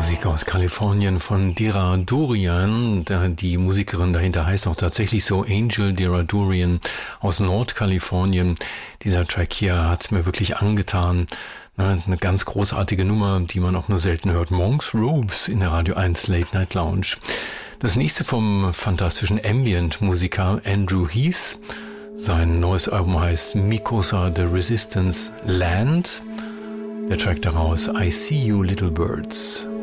Musik aus Kalifornien von Dera Durian. Die Musikerin dahinter heißt auch tatsächlich so, Angel Dera Durian aus Nordkalifornien. Dieser Track hier hat's mir wirklich angetan. Eine ganz großartige Nummer, die man auch nur selten hört. Monk's Robes in der Radio 1 Late Night Lounge. Das nächste vom fantastischen Ambient-Musiker Andrew Heath. Sein neues Album heißt Mikosa The Resistance Land. Der Track daraus, I See You Little Birds.